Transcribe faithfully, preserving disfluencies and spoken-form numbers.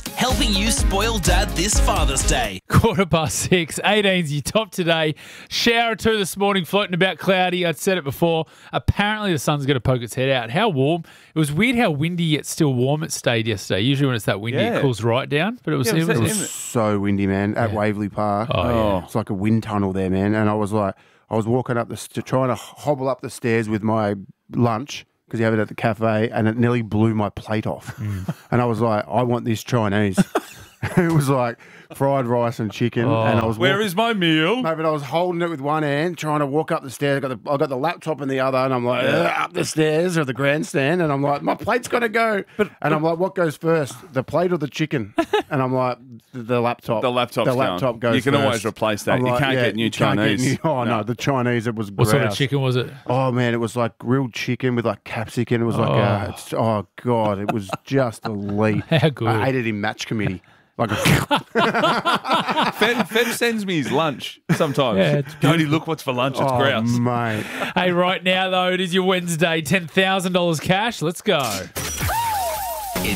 helping you spoil Dad this Father's Day. Quarter past six. eighteen's your top today. Shower two this morning, floating about cloudy. I'd said it before. Apparently the sun's going to poke its head out. How warm. It was weird how windy yet still warm it stayed yesterday. Usually when it's that windy, Yeah. it cools right down. But it was, Yeah, it was was, that- It was so windy, man, at Yeah. Waverley Park. Oh, yeah. It's like a wind tunnel there, man. And I was like, I was walking up the, st- trying to hobble up the stairs with my lunch because you have it at the cafe, and it nearly blew my plate off. Mm. And I was like, I want this Chinese. It was like fried rice and chicken, Oh. and I was Where walk- is my meal? No, but I was holding it with one hand, trying to walk up the stairs. I got the, I got the laptop in the other, and I'm like, "Ugh," up the stairs of the grandstand, and I'm like, my plate's got to go. But, and I'm like, what goes first, the plate or the chicken? And I'm like, the, the laptop. The laptop's The laptop going. goes You can first. always replace that. I'm You like, can't yeah, get new you can't get Chinese. new- oh, no. No. the Chinese, it was what sort of grouse. chicken was it? Oh, man, it was like grilled chicken with like capsicum. It was like, Oh. uh, it's, oh, God, it was just elite. How good. I ate it in match committee. Like a Fed, Fed sends me his lunch sometimes. Yeah, it's Cody, look what's for lunch. It's oh, grouse. mate. Hey, right now, though, it is your Wednesday. ten thousand dollars cash. Let's go.